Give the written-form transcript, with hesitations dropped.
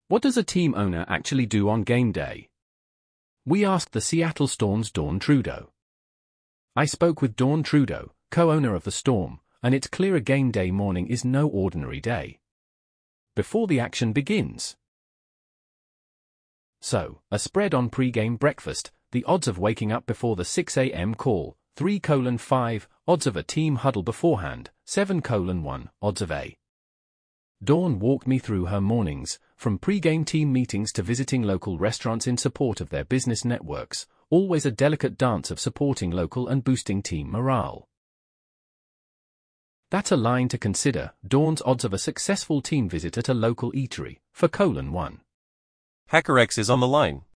What does a team owner actually do on game day? We asked the Seattle Storm's Dawn Trudeau. I spoke with Dawn Trudeau, co-owner of the Storm, and it's clear a game day morning is no ordinary day. Before the action begins. So, a spread on pre-game breakfast, the odds of waking up before the 6 a.m. call, 3:5, odds of a team huddle beforehand, 7:1, odds of a. Dawn walked me through her mornings, from pre-game team meetings to visiting local restaurants in support of their business networks, always a delicate dance of supporting local and boosting team morale. That's a line to consider, Dawn's odds of a successful team visit at a local eatery, for :1. HackerX is on the line.